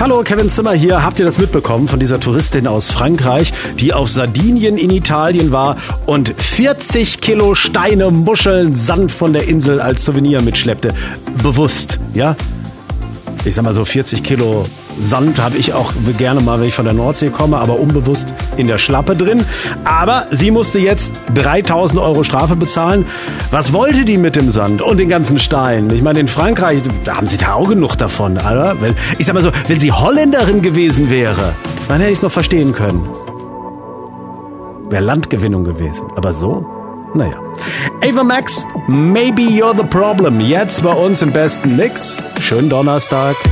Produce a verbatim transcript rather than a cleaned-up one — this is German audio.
Hallo, Kevin Zimmer hier. Habt ihr das mitbekommen von dieser Touristin aus Frankreich, die auf Sardinien in Italien war und vierzig Kilo Steine, Muscheln, Sand von der Insel als Souvenir mitschleppte? Bewusst, ja? Ich sag mal so vierzig Kilo Sand habe ich auch gerne mal, wenn ich von der Nordsee komme, aber unbewusst in der Schlappe drin. Aber sie musste jetzt dreitausend Euro Strafe bezahlen. Was wollte die mit dem Sand und den ganzen Steinen? Ich meine, in Frankreich, da haben sie da auch genug davon, oder? Ich sag mal so, wenn sie Holländerin gewesen wäre, dann hätte ich es noch verstehen können. Wäre Landgewinnung gewesen. Aber so? Naja. Ava Max, Maybe You're the Problem. Jetzt bei uns im besten Mix. Schönen Donnerstag.